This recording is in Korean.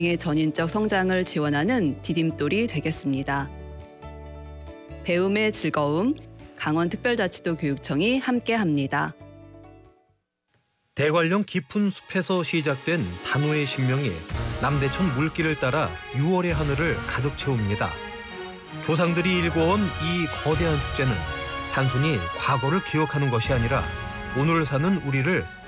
의 전인적 성장을 지원하는 디딤돌이 되겠습니다. 배움의 즐거움, 강원특별자치도 교육청이 함께합니다. 대관령 깊은 숲에서 시작된 단오의 신명이 남대천 물길을 따라 6월의 하늘을 가득 채웁니다. 조상들이 일궈온 이 거대한 축제는 단순히 과거를 기억하는 것이 아니라 오늘 사는 우리를